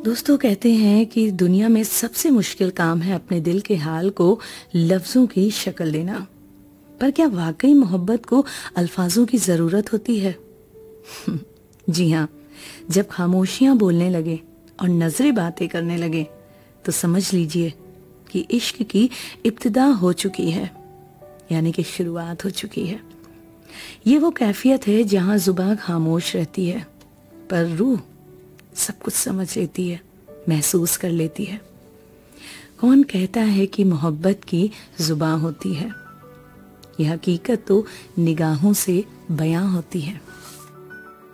दोस्तों कहते हैं कि दुनिया में सबसे मुश्किल काम है अपने दिल के हाल को लफ्जों की शक्ल देना। पर क्या वाकई मोहब्बत को अल्फाजों की जरूरत होती है? जी हाँ, जब खामोशियां बोलने लगे और नजरें बातें करने लगे तो समझ लीजिए कि इश्क की इब्तिदा हो चुकी है, यानी कि शुरुआत हो चुकी है। ये वो कैफियत है जहां जुबान खामोश रहती है पर रूह सब कुछ समझ लेती है, महसूस कर लेती है। कौन कहता है कि मोहब्बत की जुबान होती है? यह हकीकत तो निगाहों से बयां होती है।